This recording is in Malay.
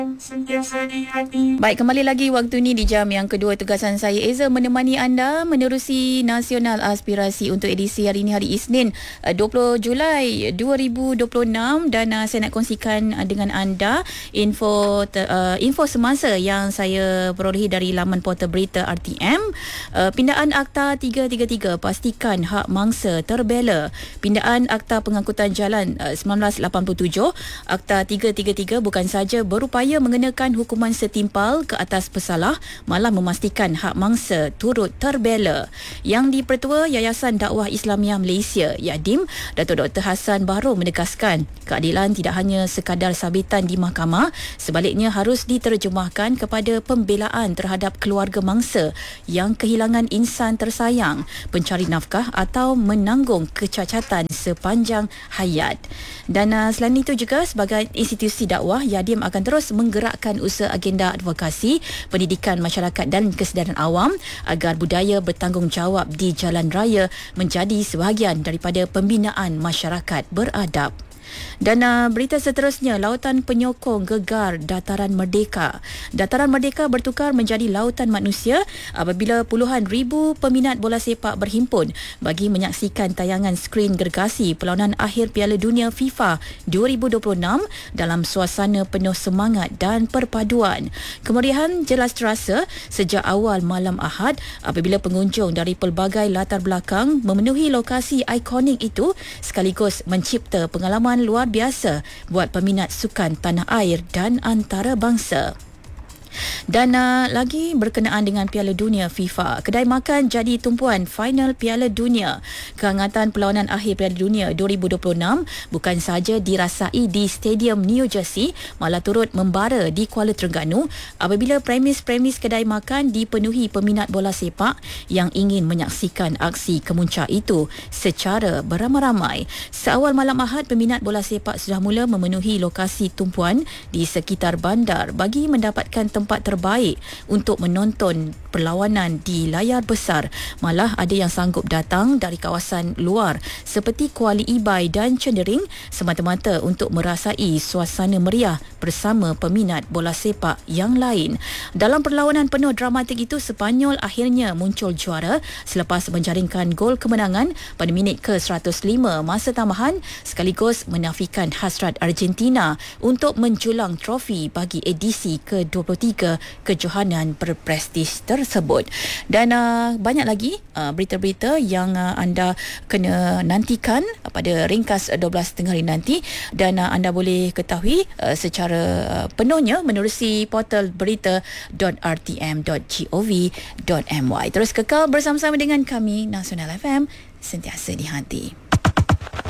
Sentiasa di hati. Baik, kembali lagi waktu ni di jam yang kedua. Tugasan saya Eza menemani anda menerusi Nasional Aspirasi untuk edisi hari ini, hari Isnin 20 Julai 2026, dan saya nak kongsikan dengan anda info semasa yang saya perolehi dari laman portal berita RTM. Pindaan Akta 333 pastikan hak mangsa terbela. Pindaan Akta Pengangkutan Jalan 1987, Akta 333 bukan saja berupaya mengenakan hukuman setimpal ke atas pesalah, malah memastikan hak mangsa turut terbela. Yang di-Pertua Yayasan Dakwah Islamiah Malaysia, YADIM, Datuk Dr. Hassan Bahro menegaskan, keadilan tidak hanya sekadar sabitan di mahkamah, sebaliknya harus diterjemahkan kepada pembelaan terhadap keluarga mangsa yang kehilangan insan tersayang, pencari nafkah atau menanggung kecacatan sepanjang hayat. Dan selain itu juga, sebagai institusi dakwah, YADIM akan terus menggerakkan usaha agenda advokasi, pendidikan masyarakat dan kesedaran awam agar budaya bertanggungjawab di jalan raya menjadi sebahagian daripada pembinaan masyarakat beradab. Dan berita seterusnya, lautan penyokong gegar Dataran Merdeka. Dataran Merdeka bertukar menjadi lautan manusia apabila puluhan ribu peminat bola sepak berhimpun bagi menyaksikan tayangan skrin gergasi perlawanan akhir Piala Dunia FIFA 2026 dalam suasana penuh semangat dan perpaduan. Kemeriahan jelas terasa sejak awal malam Ahad apabila pengunjung dari pelbagai latar belakang memenuhi lokasi ikonik itu, sekaligus mencipta pengalaman luar biasa buat peminat sukan tanah air dan antarabangsa. Dan lagi berkenaan dengan Piala Dunia FIFA, kedai makan jadi tumpuan final Piala Dunia. Kehangatan perlawanan akhir Piala Dunia 2026 bukan sahaja dirasai di Stadium New Jersey, malah turut membara di Kuala Terengganu apabila premis-premis kedai makan dipenuhi peminat bola sepak yang ingin menyaksikan aksi kemuncak itu secara beramai-ramai. Seawal malam Ahad, peminat bola sepak sudah mula memenuhi lokasi tumpuan di sekitar bandar bagi mendapatkan tempat terbaik untuk menonton perlawanan di layar besar. Malah ada yang sanggup datang dari kawasan luar seperti Kuala Ibai dan Cendering semata-mata untuk merasai suasana meriah bersama peminat bola sepak yang lain. Dalam perlawanan penuh dramatik itu, Sepanyol akhirnya muncul juara selepas menjaringkan gol kemenangan pada minit ke-105 masa tambahan, sekaligus menafikan hasrat Argentina untuk menjulang trofi bagi edisi ke-23 kejohanan berprestij tersebut. Dan banyak lagi berita-berita yang anda kena nantikan pada ringkas 12.30 hari nanti, dan anda boleh ketahui secara penuhnya menerusi portal berita.rtm.gov.my. Terus kekal bersama-sama dengan kami, Nasional FM, sentiasa di hati.